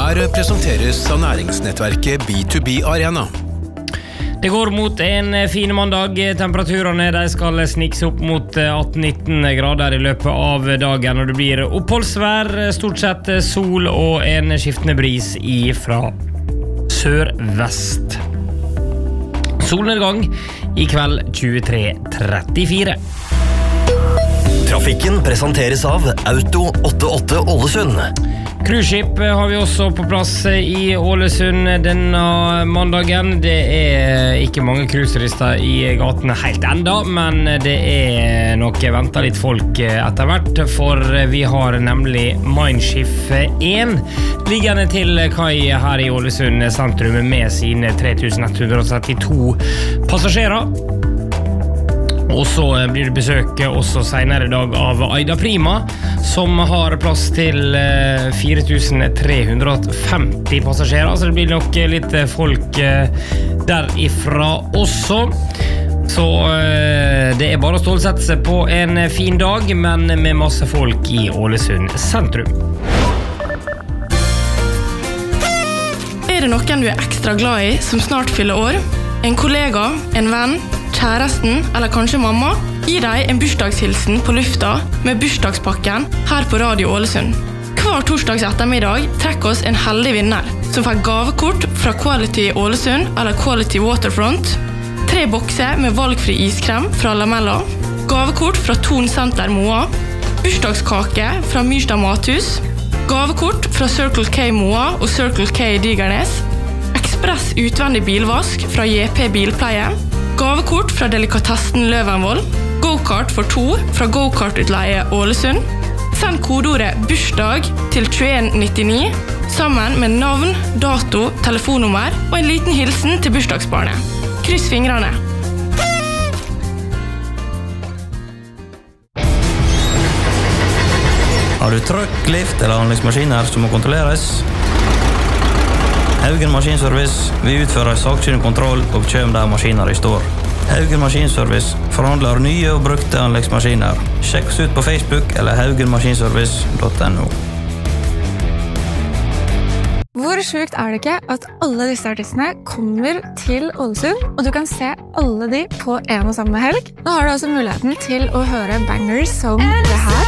Her presenteres av næringsnettverket B2B Arena. Det går mot en fin mandag. Temperaturene de skal snikse opp mot 18-19 grader i løpet av dagen, og det blir oppholdsvær, stort sett sol og en skiftende bris fra sør-vest. Solnedgang i kveld 23:34. Trafikken presenteres av Auto 88 Ålesund. Cruiseskip har vi også på plass i Ålesund denne mandagen. Det ikke mange cruiseturister i gatene helt enda, men det nok ventet litt folk etter hvert, for vi har nemlig Mindshift 1 liggende til kai her i Ålesund sentrum med sine 3132 passasjerer. Og så blir det besøk også senere i dag av Aida Prima, som har plass til 4350 passasjerer, så det blir nok litt folk derifra også. Så det bare å stålsette seg på en fin dag, men med masse folk i Ålesund sentrum. Det noen du ekstra glad i som snart fyller år? En kollega, en venn, kjæresten eller kanskje mamma? Gi deg en bursdagshilsen på lufta med bursdagspakken her på Radio Ålesund. Hver torsdags ettermiddag trekker oss en heldig vinner som får gavekort fra Quality Ålesund eller Quality Waterfront, 3 bokser med valgfri iskrem fra Lamella, gavekort fra Thon Center Moa, bursdagskake fra Myrstad Mathus, gavekort fra Circle K Moa og Circle K Digernes, ekspress utvendig bilvask fra JP Bilpleie, gavekort fra Delikatessen Løvenvoll, go-kart for 2 fra Go-kart-utleie Ålesund. Send kodeordet bursdag til 2199 sammen med navn, dato, telefonnummer og en liten hilsen til bursdagsbarnet. Kryss fingrene! Har du trøkk, lift eller anleggsmaskiner som må kontrolleres? Haugen Maskinservice, vi utfører saksynlig kontroll og kjøm der maskiner i står. Haugen Maskinservice forhandler nye og brukte anleggsmaskiner. Sjekk oss ut på Facebook eller haugenmaskinservice.no. Hvor sjukt det ikke at alle disse artistene kommer til Ålesund, og du kan se alle de på en og samme helg? Nå har du altså muligheten til å høre bangers som det her.